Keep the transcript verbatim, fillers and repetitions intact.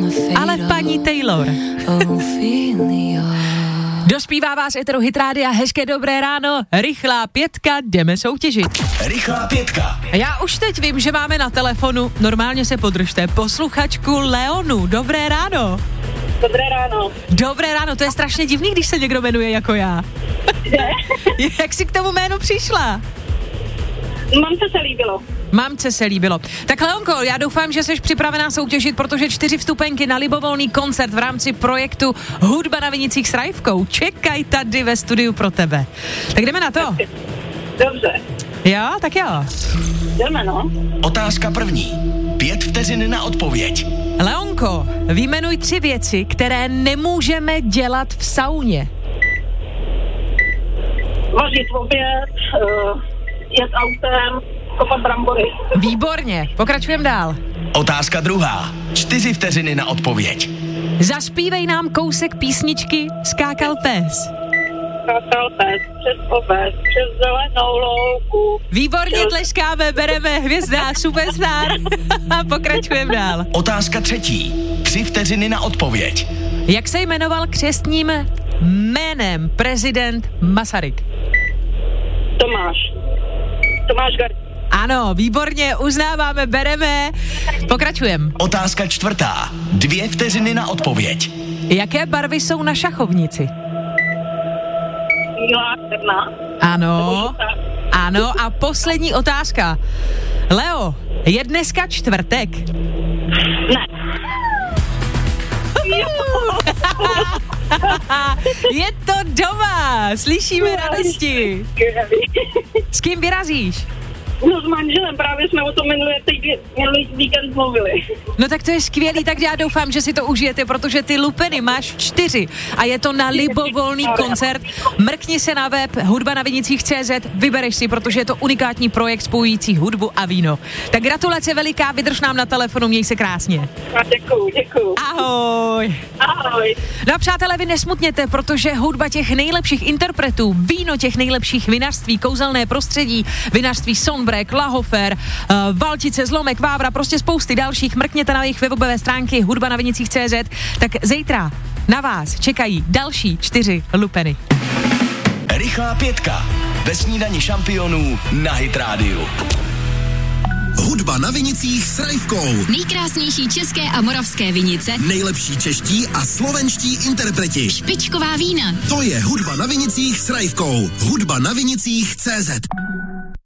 ale paní Taylor. Dospívá vás Eteru Hit Rádia, hezké dobré ráno, rychlá pětka, jdeme soutěžit. Rychlá pětka. Já už teď vím, že máme na telefonu, normálně se podržte, posluchačku Leonu, dobré ráno. Dobré ráno. Dobré ráno, to je strašně divný, když se někdo jmenuje jako já. Jak jsi k tomu jménu přišla? Mamce se líbilo. Mamce se líbilo. Tak Leonko, já doufám, že jsi připravená soutěžit, protože čtyři vstupenky na libovolný koncert v rámci projektu Hudba na vinicích s Rajvkou čekají tady ve studiu pro tebe. Tak jdeme na to. Dobře. Jo, tak jo. Jdeme, no. Otázka první. Pět vteřin na odpověď. Leonko, vyjmenuj tři věci, které nemůžeme dělat v sauně. Vařit oběd, uh, jet autem, kopat brambory. Výborně, pokračujeme dál. Otázka druhá. Čtyři vteřiny na odpověď. Zaspívej nám kousek písničky Skákal pes. Skákal pes přes obec, přes zelenou louku. Výborně, tleskáme, bereme, hvězda, superstar. Pokračujeme dál. Otázka třetí. Tři vteřiny na odpověď. Jak se jmenoval křestním jménem prezident Masaryk? Tomáš. Tomáš Gar. Ano, výborně, uznáváme, bereme. Pokračujeme. Otázka čtvrtá. Dvě vteřiny na odpověď. Jaké barvy jsou na šachovnici? Bílá, černá. Ano, ano a poslední otázka. Leo, je dneska čtvrtek? Ne. Je to doma, slyšíme radosti. S kým vyrazíš? No s manželem, právě jsme o tom minulý týden, minulý víkend mluvili. No tak to je skvělý, tak já doufám, že si to užijete, protože ty lupeny máš čtyři a je to na libovolný koncert. Mrkni se na web hudba na vinicích tečka cé zet, vybereš si, protože je to unikátní projekt spojující hudbu a víno. Tak gratulace veliká, vydrž nám na telefonu, měj se krásně. A děkuju, děkuju. Ahoj. Ahoj. No a přátelé, vy nesmutněte, protože hudba těch nejlepších interpretů, víno těch nejlepších vinařství, kouzelné prostředí, vinařství Sonbrek, Lahofer, uh, Valtice, Zlomek, Vávra, prostě spousty dalších, mrkněte na jejich webové stránky hudba na vinicích tečka cé zet, tak zítra na vás čekají další čtyři lupeny. Rychlá pětka. Ve snídani šampionů na Hit Rádiu. Hudba na vinicích s Rajvkou. Nejkrásnější české a moravské vinice. Nejlepší čeští a slovenští interpreti. Špičková vína. To je Hudba na vinicích s Rajvkou. Hudba na vinicích tečka cé zet.